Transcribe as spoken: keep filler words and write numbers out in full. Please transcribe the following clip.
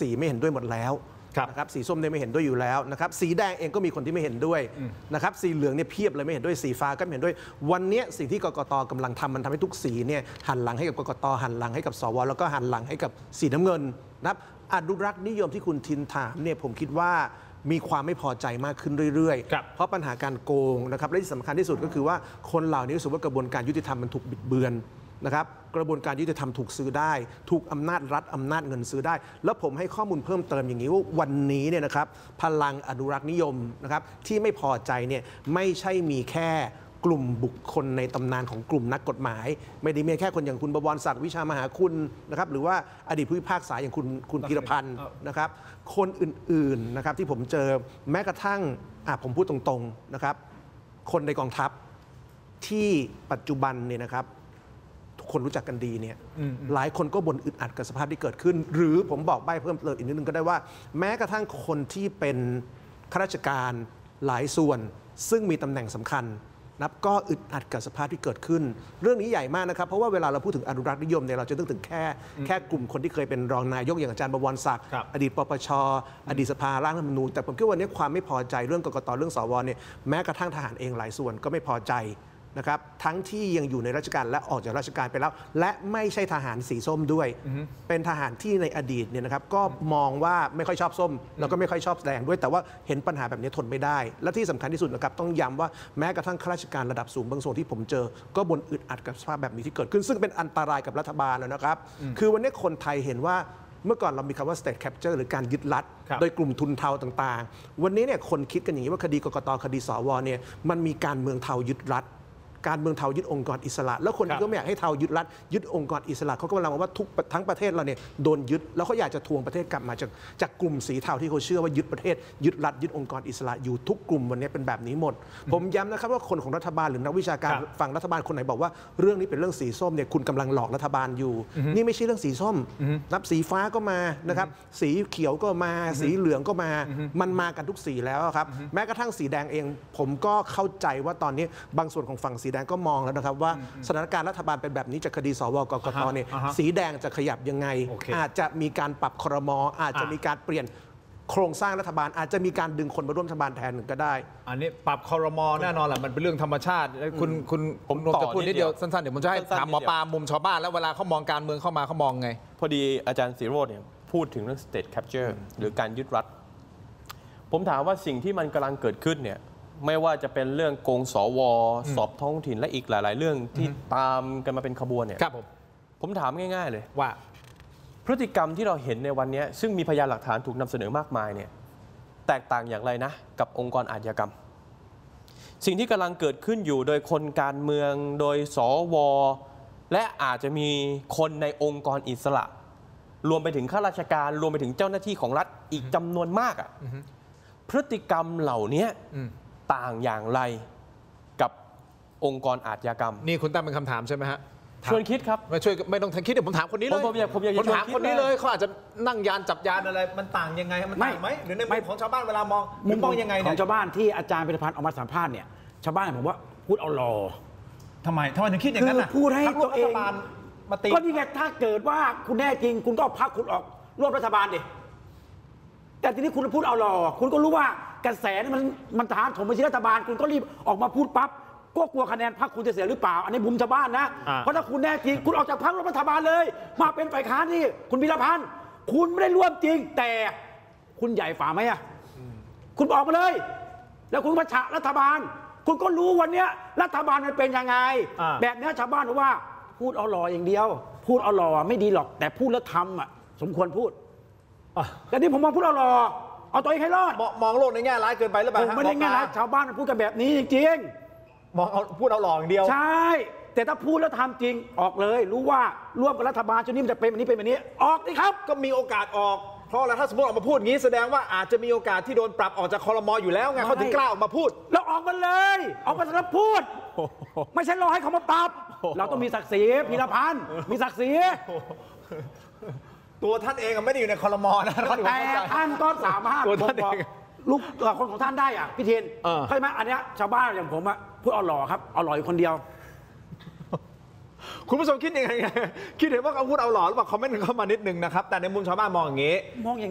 สีไม่เห็นด้วยหมดแล้วนะครับสีส้มเนี่ยไม่เห็นด้วยอยู่แล้วนะครับสีแดงเองก็มีคนที่ไม่เห็นด้วยนะครับสีเหลืองเนี่ยเพียบเลยไม่เห็นด้วยสีฟ้าก็ไม่เห็นด้วยวันนี้สิ่งที่กกตกำลังทำมันทำให้ทุกสีเนี่ยหันหลังให้กับกกตหันหลังให้กับสวแล้วก็หันหลังให้กับสีน้ำเงินนะครับอนุรักษ์นิยมที่คุณทินถามเนี่ยผมคิดว่ามีความไม่พอใจมากขึ้นเรื่อยๆเพราะปัญหาการโกงนะครับและที่สำคัญที่สุดก็คือว่าคนเหล่านี้รู้สึกว่ากระบวนการยุติธรรมมันถูกบิดเบือนนะครับกระบวนการยุติธรรมถูกซื้อได้ถูกอำนาจรัฐอำนาจเงินซื้อได้แล้วผมให้ข้อมูลเพิ่มเติมอย่างนี้ว่าวันนี้เนี่ยนะครับพลังอนุรักษ์นิยมนะครับที่ไม่พอใจเนี่ยไม่ใช่มีแค่กลุ่มบุคคลในตำนานของกลุ่มนักกฎหมายไม่ได้มีแค่คนอย่างคุณบวรศักดิ์วิชามหาคุณนะครับหรือว่าอดีตผู้พิพากษาอย่างคุณคุณพีรพันธ์นะครับคนอื่นๆนะครับที่ผมเจอแม้กระทั่งอ่ะผมพูดตรงๆนะครับคนในกองทัพที่ปัจจุบันเนี่ยนะครับทุกคนรู้จักกันดีเนี่ยหลายคนก็บ่นอึดอัดกับสภาพที่เกิดขึ้นหรือผมบอกใบ้เพิ่มเติมอีกนิดนึงก็ได้ว่าแม้กระทั่งคนที่เป็นข้าราชการหลายส่วนซึ่งมีตำแหน่งสำคัญนับก็อึดอัดกับสภาพที่เกิดขึ้นเรื่องนี้ใหญ่มากนะครับเพราะว่าเวลาเราพูดถึงอนุรักษ์นิยมเนี่ยเราจะนึกถึงแค่แค่กลุ่มคนที่เคยเป็นรองนายกอย่างอาจารย์บวรศักดิ์อดีตปปช.อดีตสภาร่างรัฐธรรมนูญแต่ผมคิดว่าวันนี้ความไม่พอใจเรื่องกกต.เรื่องสวเนี่ยแม้กระทั่งทหารเองหลายส่วนก็ไม่พอใจนะครับทั้งที่ยังอยู่ในราชการและออกจากราชการไปแล้วและไม่ใช่ทหารสีส้มด้วยเป็นทหารที่ในอดีตเนี่ยนะครับก็มองว่าไม่ค่อยชอบส้มแล้วก็ไม่ค่อยชอบแดงด้วยแต่ว่าเห็นปัญหาแบบนี้ทนไม่ได้และที่สำคัญที่สุดนะครับต้องย้ำว่าแม้กระทั่งข้าราชการระดับสูงบางส่วนที่ผมเจอก็บ่นอึดอัดกับสภาพแบบนี้ที่เกิดขึ้นซึ่งเป็นอันตรายกับรัฐบาลแล้วนะครับคือวันนี้คนไทยเห็นว่าเมื่อก่อนเรามีคำว่า state capture หรือการยึดรัฐโดยกลุ่มทุนเทาต่างๆวันนี้เนี่ยคนคิดกันอย่างนี้ว่าคดีกกต.คดีสวเนี่ยมันมีการเมืองเทายึดรัฐการเมืองเทายึดองค์กรอิสระแล้วคนที่ก็ไม่อยากให้เทายึดรัฐยึดองค์กรอิสระเขาก็กำลังว่าทุกทั้งประเทศเราเนี่ยโดนยึดแล้วเขาอยากจะทวงประเทศกลับมาจากจากกลุ่มสีเทาที่เขาเชื่อว่ายึดประเทศยึดรัฐยึดองค์กรอิสระอยู่ทุกกลุ่มวันนี้เป็นแบบนี้หมดผมย้ำนะครับว่าคนของรัฐบาลหรือนักวิชาการฝั่งรัฐบาลคนไหนบอกว่าเรื่องนี้เป็นเรื่องสีส้มเนี่ยคุณกำลังหลอกรัฐบาลอยู่นี่ไม่ใช่เรื่องสีส้มนับสีฟ้าก็มานะครับสีเขียวก็มาสีเหลืองก็มามันมากันทุกสีแล้วครับแม้กระทั่งสีแดงเองผมก็เข้าใจว่าตอนนี้บางส่วนของฝั่งสีแดงก็มองแล้วนะครับว่าสถานการณ์รัฐบาลเป็นแบบนี้จากคดีสวกกตเนี่ยสีแดงจะขยับยังไงอาจจะมีการปรับครม.อาจจะมีการเปลี่ยนโครงสร้างรัฐบาลอาจจะมีการดึงคนมาร่วมรัฐบาลแทนหนึ่งก็ได้อันนี้ปรับครม.แน่นอนแหละมันเป็นเรื่องธรรมชาติคุณคุณผมจะพูดนิดเดียวสั้นๆเดี๋ยวผมจะให้ถามหมอปลามุมชาวบ้านแล้วเวลาเขามองการเมืองเข้ามาเขามองไงพอดีอาจารย์ศิโรจน์เนี่ยพูดถึงเรื่อง state capture หรือการยึดรัฐผมถามว่าสิ่งที่มันกำลังเกิดขึ้นเนี่ยไม่ว่าจะเป็นเรื่องโกงสวสอบท้องถิ่นและอีกหลายๆเรื่องที่ตามกันมาเป็นขบวนเนี่ยครับผมผมถามง่ายๆเลยว่าพฤติกรรมที่เราเห็นในวันนี้ซึ่งมีพยานหลักฐานถูกนำเสนอมากมายเนี่ยแตกต่างอย่างไรนะกับองค์กรอาชญากรรมสิ่งที่กำลังเกิดขึ้นอยู่โดยคนการเมืองโดยสวและอาจจะมีคนในองค์กรอิสระรวมไปถึงข้าราชการรวมไปถึงเจ้าหน้าที่ของรัฐอีกจำนวนมากอ่ะพฤติกรรมเหล่านี้ต่างอย่างไรกับองค์กรอาชญากรรมนี่คุณตั้งเป็นคำถามใช่ไหมฮะชวนคิดครับไม่ช่วยไม่ต้องคิดเดี๋ยวผมถามคนนี้เลยผมอยากผมอยากผมถามคนนี้เลยเขาอาจจะนั่งยานจับยานอะไรมันต่างยังไงมันต่างไหมหรือในมุมของชาวบ้านเวลามองมุมมองยังไงของชาวบ้านที่อาจารย์พิรพันธ์ออกมาสัมภาษณ์เนี่ยชาวบ้านผมว่าพูดเอาหล่อทำไมทำไมถึงคิดอย่างนั้นคือพูดให้ตัวเองก็นี่ไงถ้าเกิดว่าคุณแน่จริงคุณก็พักคุณออกร่วมรัฐบาลดิแต่ทีนี้คุณพูดเอาหล่อคุณก็รู้ว่ากระแสมันมันทหารถมไปที่รัฐบาลคุณก็รีบออกมาพูดปั๊บก็กลัวคะแนนพรรคคุณจะเสียหรือเปล่าอันนี้มุมชาวบ้านนะเพราะถ้าคุณแน่จริงคุณออกจากพรรครัฐบาลเลยมาเป็นฝ่ายค้านนี่คุณพิรพันธ์คุณไม่ได้ร่วมจริงแต่คุณใหญ่ฝ่าไหมอ่ะคุณบอกมาเลยแล้วคุณมาฉะรัฐบาลคุณก็รู้วันนี้รัฐบาลมันเป็นยังไงแบบนี้ชาวบ้านบอกว่าพูดเอาหล่ออย่างเดียวพูดเอาหล่อไม่ดีหรอกแต่พูดแล้วทำอ่ะสมควรพูดแต่นี่ผมมองพูดเอาหล่อเอาตัวเองให้รอดมองโลกในแง่ร้ายเกินไปหรือเปล่าผมไม่ได้แง่ร้ายชาวบ้านมันพูดกันแบบนี้จริงๆมองเอาพูดเอาหล่ออย่างเดียวใช่แต่ถ้าพูดแล้วทำจริงออกเลยรู้ว่าร่วมกับรัฐบาลชุดนี้มันจะเป็นแบบนี้เป็นแบบนี้ออกดิครับก็มีโอกาสออกเพราะอะไรถ้าสมมติออกมาพูดงี้แสดงว่าอาจจะมีโอกาสที่โดนปรับออกจากครม.อยู่แล้วไงเขาถึงกล้าออกมาพูดแล้วออกมาเลยออกมาสำหรับพูดไม่ใช่รอให้เขามาปรับเราต้องมีศักดิ์ศรีพีรพันธ์มีศักดิ์ศรีตัวท่านเองไม่ได้อยู่ในครม.นะแต่ท่านก็สามารถบอกลูกคนของท่านได้อ่ะพี่เทียนเข้าใจไหมอันนี้ชาวบ้านอย่างผมอ่ะพูดเอาหล่อครับเอาหล่ออยู่คนเดียวคุณผู้ชมคิดยังไงคิดเห็นว่าเขาพูดเอาหล่อหรือเปล่าคอมเมนต์เข้ามานิดนึงนะครับแต่ในมุมชาวบ้านมองอย่างนี้มองอย่าง